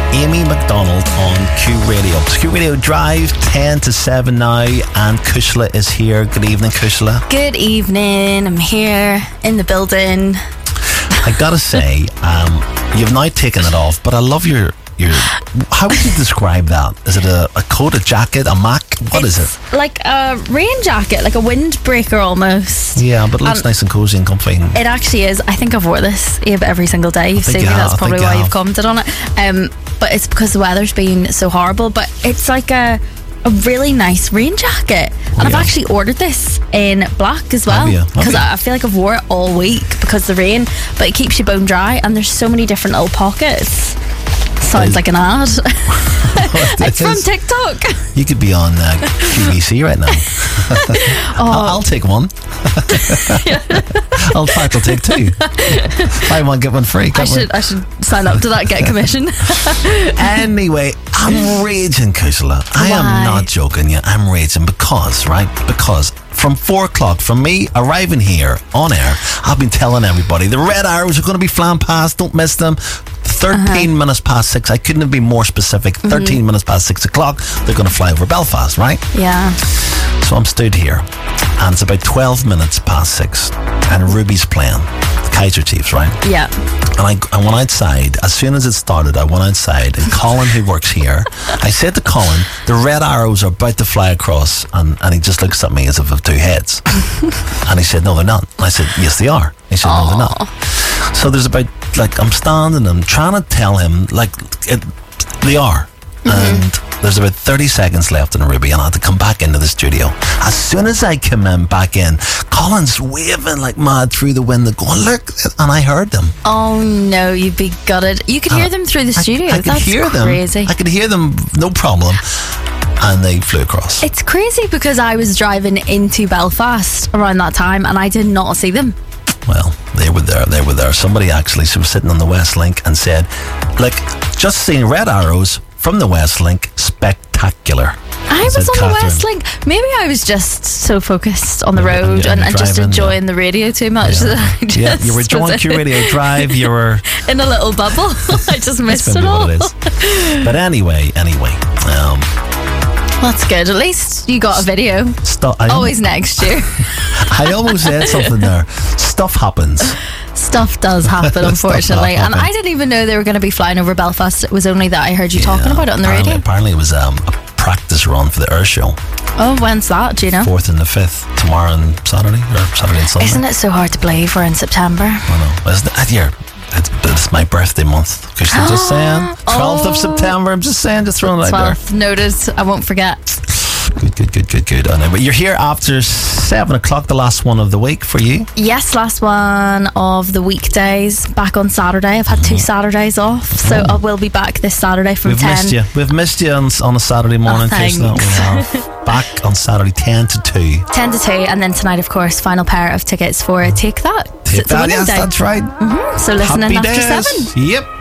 Amy McDonald on Q Radio. It's Q Radio Drive, 10 to 7 now, and Kushla is here. Good evening, Kushla. Good evening. I'm here in the building. I gotta say, you've now taken it off, but I love your how would you describe that? Is it a coat, a jacket, a mac? What is it? Like a rain jacket, like a windbreaker almost. Yeah, but it looks nice and cozy and comfy. It actually is. I think I've wore this every single day. You've seen me. That's probably why you've commented on it. But it's because the weather's been so horrible. But it's like a really nice rain jacket. And I've actually ordered this in black as well. Because I feel like I've wore it all week because of the rain. But it keeps you bone dry, and there's so many different little pockets. Sounds like an ad. It's from TikTok. You could be on QVC right now. I'll take one. I'll take two. Buy one, get one free. I should sign up to that, get a commission. Anyway, I'm raging, Kushla. I am not joking you. I'm raging because from 4 o'clock, from me arriving here on air, I've been telling everybody the red arrows are going to be flying past. Don't miss them. 13 minutes past 6. I couldn't have been more specific. 13 minutes past 6 o'clock, they're going to fly over Belfast, right? Yeah. So I'm stood here, and it's about 12 minutes past 6, and Ruby's playing the Kaiser Chiefs, right? Yeah. And I went outside. As soon as it started, I went outside, and Colin, who works here, I said to Colin, the red arrows are about to fly across, and he just looks at me as if I've two heads. And he said, no, they're not. And I said, yes, they are. He said, no, they're not. So there's about, I'm standing, I'm trying to tell him, they are. And there's about 30 seconds left in Ruby, and I had to come back into the studio. As soon as I come back in, Colin's waving like mad through the window, going, look, and I heard them. Oh no, you'd be gutted. You could hear them through the studio. I could hear them. Crazy. I could hear them, no problem. And they flew across. It's crazy because I was driving into Belfast around that time, and I did not see them. Well, they were there. Somebody actually was sitting on the West Link and said, just seeing red arrows from the West Link, spectacular. I was on the West Link. Maybe I was just so focused on the road and just enjoying the radio too much. Yeah, you were enjoying Q Radio Drive. You were in a little bubble. I just missed it all. But anyway. That's good. At least you got a video. Always next year. I almost said something there. Stuff happens. Stuff does happen, unfortunately. And I didn't even know they were going to be flying over Belfast. It was only that I heard you talking about it on the radio. Apparently it was a practice run for the Air Show. Oh, when's that? Do you know? 4th and the 5th. Tomorrow and Saturday. Or Saturday and Sunday. Isn't it so hard to believe we're in September? I know. It's my birthday month. Because I'm just saying. 12th of September. I'm just saying. Just throwing it out there. 12th. Noted. I won't forget. Good. I know. But you're here after 7 o'clock, the last one of the week for you. Yes, last one of the weekdays. Back on Saturday. I've had 2 Saturdays off, so I will be back this Saturday from 10. We've missed you on a Saturday morning. Thanks. We have back on Saturday 10 to 2. 10 to 2, and then tonight, of course, final pair of tickets for Take That. Take That, yes, that's right. So listen in after 7. Yep.